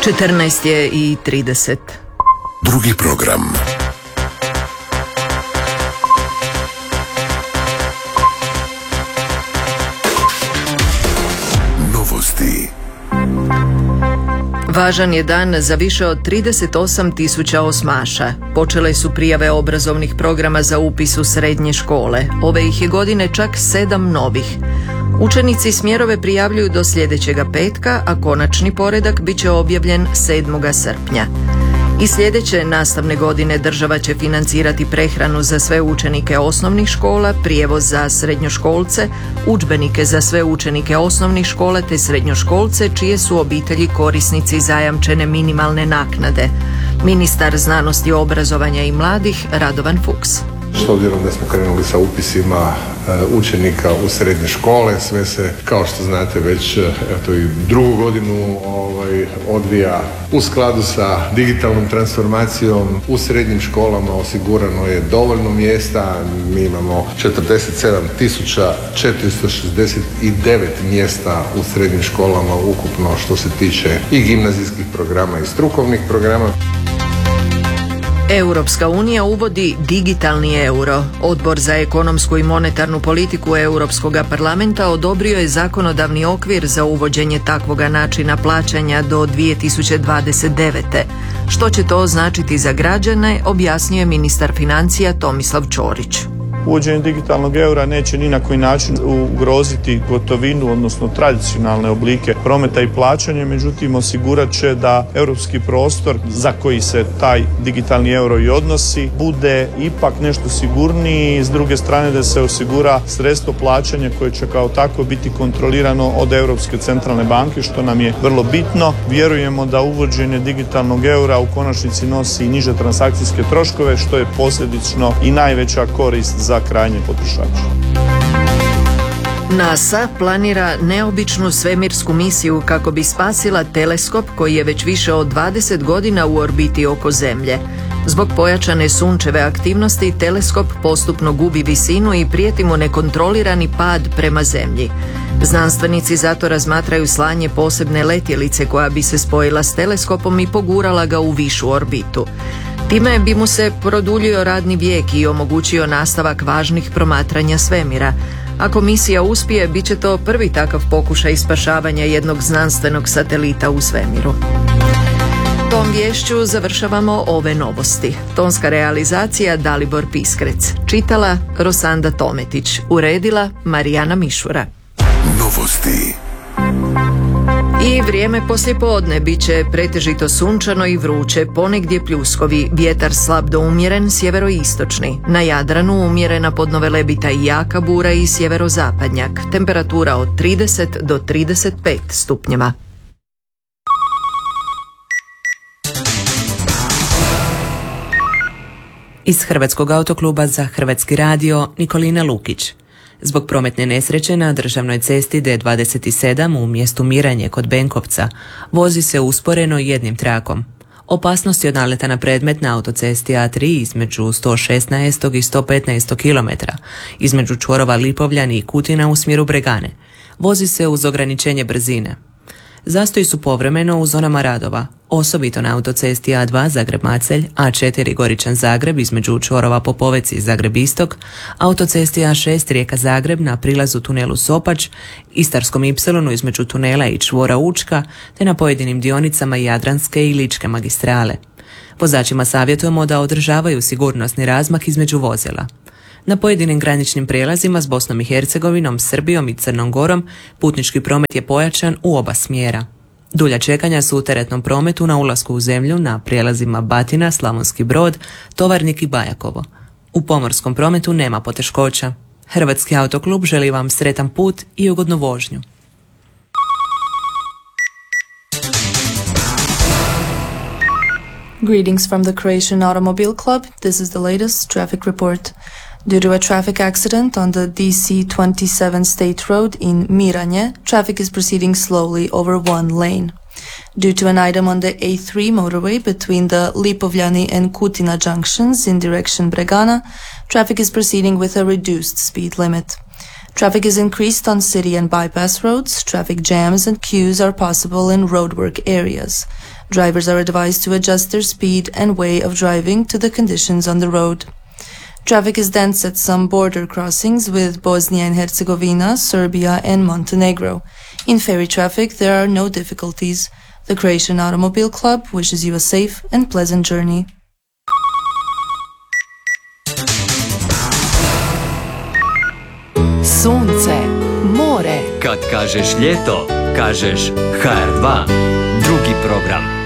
14:30. Drugi program. Novosti. Važan je dan za više od 38.000 osmaša. Počele su prijave obrazovnih programa za upis u srednje škole. Ove ih je godine čak 7 novih. Učenici smjerove prijavljuju do sljedećega petka, a konačni poredak bit će objavljen 7. srpnja. I sljedeće nastavne godine država će financirati prehranu za sve učenike osnovnih škola, prijevoz za srednjoškolce, udžbenike za sve učenike osnovnih škola te srednjoškolce čije su obitelji korisnici zajamčene minimalne naknade. Ministar znanosti, obrazovanja i mladih Radovan Fuchs. S obzirom da smo krenuli sa upisima učenika u srednje škole, sve se, kao što znate, već i drugu godinu odvija u skladu sa digitalnom transformacijom. U srednjim školama osigurano je dovoljno mjesta. Mi imamo 47.469 mjesta u srednjim školama ukupno što se tiče i gimnazijskih programa i strukovnih programa. Europska unija uvodi digitalni euro. Odbor za ekonomsku i monetarnu politiku Europskog parlamenta odobrio je zakonodavni okvir za uvođenje takvoga načina plaćanja do 2029. Što će to značiti za građane, objasnio je ministar financija Tomislav Ćorić. Uvođenje digitalnog eura neće ni na koji način ugroziti gotovinu, odnosno tradicionalne oblike prometa i plaćanja, međutim osigurat će da europski prostor za koji se taj digitalni euro i odnosi bude ipak nešto sigurniji i s druge strane da se osigura sredstvo plaćanja koje će kao tako biti kontrolirano od Europske centralne banke, što nam je vrlo bitno. Vjerujemo da uvođenje digitalnog eura u konačnici nosi i niže transakcijske troškove, što je posljedično i najveća korist za krajnje potrošače. NASA planira neobičnu svemirsku misiju kako bi spasila teleskop koji je već više od 20 godina u orbiti oko Zemlje. Zbog pojačane sunčeve aktivnosti teleskop postupno gubi visinu i prijeti mu nekontrolirani pad prema Zemlji. Znanstvenici zato razmatraju slanje posebne letjelice koja bi se spojila s teleskopom i pogurala ga u višu orbitu. Time bi mu se produljio radni vijek i omogućio nastavak važnih promatranja svemira. Ako misija uspije, bit će to prvi takav pokušaj spašavanja jednog znanstvenog satelita u svemiru. Tom vješću završavamo ove novosti. Tonska realizacija Dalibor Piskrec. Čitala Rosanda Tometić. Uredila Marijana Mišura. Novosti. I vrijeme poslijepodne bit će pretežito sunčano i vruće, ponegdje pljuskovi, vjetar slab do umjeren sjeveroistočni. Na Jadranu umjerena podnovelebita i jaka bura i sjeverozapadnjak. Temperatura od 30 do 35 stupnjeva. Iz Hrvatskog autokluba za Hrvatski radio Nikolina Lukić. Zbog prometne nesreće na državnoj cesti D27 u mjestu Miranje kod Benkovca vozi se usporeno jednim trakom. Opasnost je od naleta na predmet na autocesti A3 između 116. i 115. km, između čvorova Lipovljani i Kutina u smjeru Bregane. Vozi se uz ograničenje brzine. Zastoji su povremeno u zonama radova, osobito na autocesti A2 Zagreb-Macelj, A4 Goričan-Zagreb između čvorova Popovec i Zagreb-Istok, autocesti A6 Rijeka-Zagreb na prilazu tunelu Sopač, Istarskom Ipsilonu između tunela i čvora Učka, te na pojedinim dionicama Jadranske i Ličke magistrale. Vozačima savjetujemo da održavaju sigurnosni razmak između vozila. Na pojedinim graničnim prijelazima s Bosnom i Hercegovinom, Srbijom i Crnom Gorom putnički promet je pojačan u oba smjera. Dulja čekanja su u teretnom prometu na ulasku u zemlju na prijelazima Batina, Slavonski Brod, Tovarnik i Bajakovo. U pomorskom prometu nema poteškoća. Hrvatski autoklub želi vam sretan put i ugodnu vožnju. Greetings from the Croatian Automobile Club. This is the latest traffic report. Due to a traffic accident on the DC-27 State Road in Miranje, traffic is proceeding slowly over one lane. Due to an item on the A3 motorway between the Lipovljani and Kutina junctions in direction Bregana, traffic is proceeding with a reduced speed limit. Traffic is increased on city and bypass roads. Traffic jams and queues are possible in roadwork areas. Drivers are advised to adjust their speed and way of driving to the conditions on the road. Traffic is dense at some border crossings with Bosnia and Herzegovina, Serbia and Montenegro. In ferry traffic, there are no difficulties. The Croatian Automobile Club wishes you a safe and pleasant journey. Sunce, more. Kad kažeš ljeto, kažeš HR2. Drugi program.